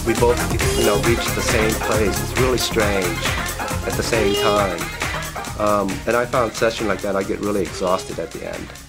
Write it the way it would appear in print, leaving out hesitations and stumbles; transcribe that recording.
we both, reach the same place. It's really strange at the same time. And I found a session like that, I get really exhausted at the end.